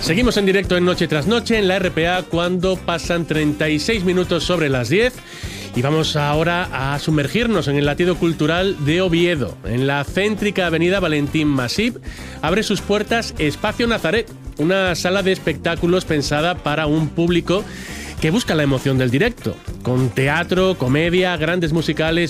Seguimos en directo en Noche tras Noche en la RPA cuando pasan 36 minutos sobre las 10 y vamos ahora a sumergirnos en el latido cultural de Oviedo. En la céntrica avenida Valentín Masip abre sus puertas Espacio Nazaret, una sala de espectáculos pensada para un público que busca la emoción del directo, con teatro, comedia, grandes musicales